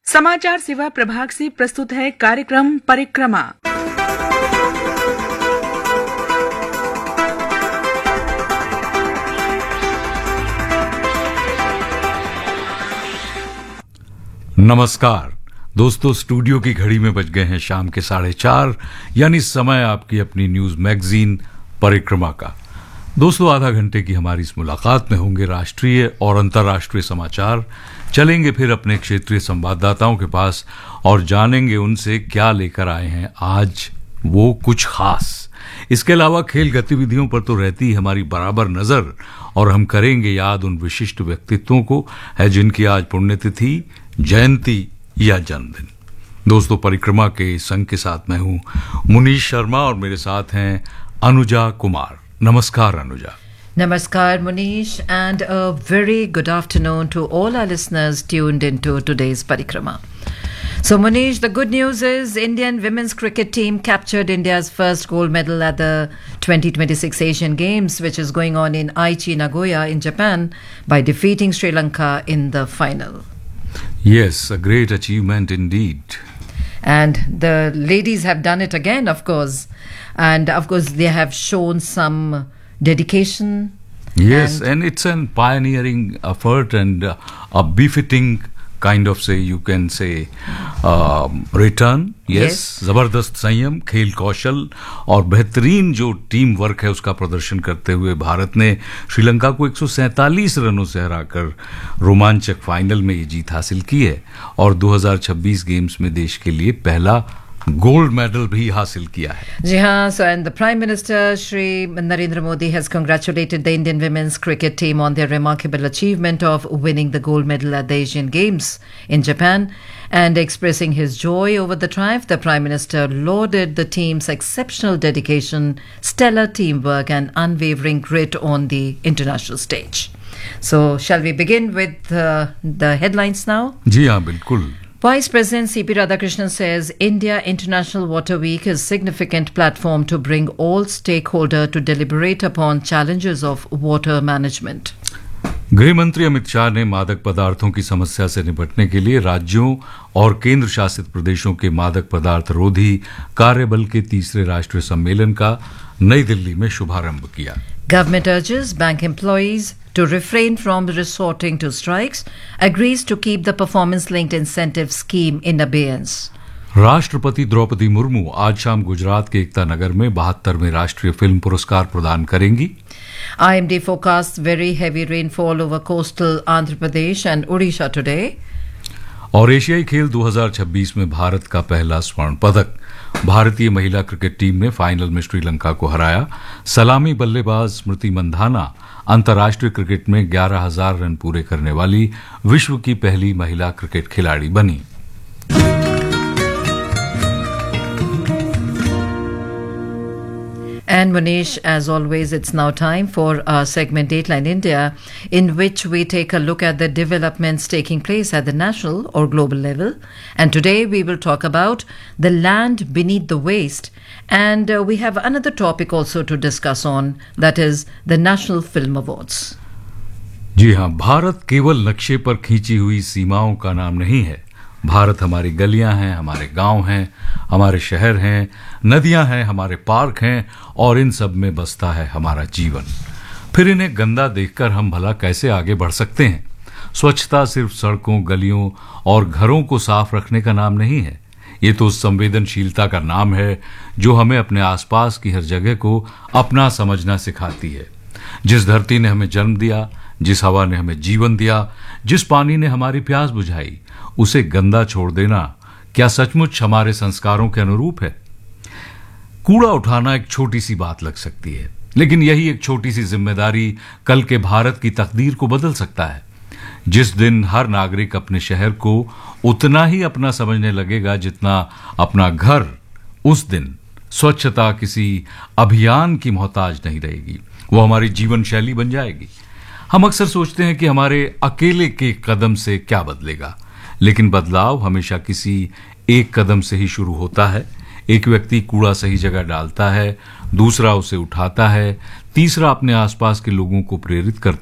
समाचार सेवा प्रभाग से प्रस्तुत है कार्यक्रम परिक्रमा। नमस्कार दोस्तों, स्टूडियो की घड़ी में बज गए हैं शाम के 4:30, यानी समय आपकी अपनी न्यूज मैगजीन परिक्रमा का। दोस्तों, आधा घंटे की हमारी इस मुलाकात में होंगे राष्ट्रीय और अंतर्राष्ट्रीय समाचार। चलेंगे फिर अपने क्षेत्रीय संवाददाताओं के पास और जानेंगे उनसे क्या लेकर आए हैं आज वो कुछ खास। इसके अलावा खेल गतिविधियों पर तो रहती हमारी बराबर नजर, और हम करेंगे याद उन विशिष्ट व्यक्तित्वों को है जिनकी आज पुण्यतिथि, जयंती या जन्मदिन। दोस्तों, परिक्रमा के संग के साथ मैं हूं मुनीश शर्मा और मेरे साथ हैं अनुजा कुमार। नमस्कार Anuja. Namaskar Munish, and a very good afternoon to all our listeners tuned into today's Parikrama. So Munish, the good news is Indian women's cricket team captured India's first gold medal at the 2026 Asian Games, which is going on in Aichi, Nagoya in Japan, by defeating Sri Lanka in the final. Yes, a great achievement indeed. And the ladies have done it again, of course. And of course they have shown some dedication. Yes, and it's a pioneering effort and a befitting kind of, say, you can say, return. Yes, जबरदस्त संयम, खेल कौशल और बेहतरीन जो team work है उसका प्रदर्शन करते हुए भारत ने श्रीलंका को 147 रनों से हराकर रोमांचक फाइनल में ये जीत हासिल की है और 2026 गेम्स में देश के लिए पहला गोल्ड मेडल भी हासिल किया है। जी हाँ, so and the Prime Minister Shri Narendra Modi has congratulated the Indian women's cricket team on their remarkable achievement of winning the gold medal at the Asian Games in Japan, and expressing his joy over the triumph, the Prime Minister lauded the team's exceptional dedication, stellar teamwork and unwavering grit on the international stage. So shall we begin with the headlines now? जी हाँ, बिल्कुल। Vice President C.P. Radhakrishnan says India International Water Week is a significant platform to bring all stakeholders to deliberate upon challenges of water management. गृह मंत्री अमित शाह ने मादक पदार्थों की समस्या से निपटने के लिए राज्यों और केंद्र शासित प्रदेशों के मादक पदार्थ रोधी कार्यबल के तीसरे राष्ट्रीय सम्मेलन का नई दिल्ली में शुभारंभ किया। Government urges bank employees to refrain from resorting to strikes, agrees to keep the performance-linked incentive scheme in abeyance. राष्ट्रपति द्रौपदी मुर्मू आज शाम गुजरात के एकता नगर में 72वें राष्ट्रीय फिल्म पुरस्कार प्रदान करेंगी। IMD forecasts very heavy rainfall over coastal Andhra Pradesh and Odisha today. और एशियाई खेल 2026 में भारत का पहला स्वर्ण पदक। भारतीय महिला क्रिकेट टीम ने फाइनल में श्रीलंका को हराया। सलामी बल्लेबाज स्मृति मंधाना अंतर्राष्ट्रीय क्रिकेट में 11,000 रन पूरे करने वाली विश्व की पहली महिला क्रिकेट खिलाड़ी बनी। And Manish, as always, it's now time for our segment Dateline India, in which we take a look at the developments taking place at the national or global level. And today we will talk about the land beneath the waste. And we have another topic also to discuss on, that is the National Film Awards. जी हाँ, भारत केवल नक्शे पर खींची हुई सीमाओं का नाम नहीं है। भारत हमारी गलियां हैं, हमारे गांव हैं, हमारे शहर हैं, नदियां हैं, हमारे पार्क हैं और इन सब में बसता है हमारा जीवन। फिर इन्हें गंदा देखकर हम भला कैसे आगे बढ़ सकते हैं? स्वच्छता सिर्फ सड़कों, गलियों और घरों को साफ रखने का नाम नहीं है। ये तो उस संवेदनशीलता का नाम है जो हमें अपने आसपास की हर जगह को अपना समझना सिखाती है। जिस धरती ने हमें जन्म दिया, जिस हवा ने हमें जीवन दिया, जिस पानी ने हमारी प्यास बुझाई, उसे गंदा छोड़ देना क्या सचमुच हमारे संस्कारों के अनुरूप है? कूड़ा उठाना एक छोटी सी बात लग सकती है, लेकिन यही एक छोटी सी जिम्मेदारी कल के भारत की तकदीर को बदल सकता है। जिस दिन हर नागरिक अपने शहर को उतना ही अपना समझने लगेगा जितना अपना घर, उस दिन स्वच्छता किसी अभियान की मोहताज नहीं रहेगी, वो हमारी जीवन शैली बन जाएगी। हम अक्सर सोचते हैं कि हमारे अकेले के कदम से क्या बदलेगा, लेकिन बदलाव हमेशा किसी एक कदम से ही शुरू होता है। एक व्यक्ति कूड़ा सही जगह डालता है, दूसरा उसे उठाता है, तीसरा अपने आसपास के लोगों को प्रेरित करता है।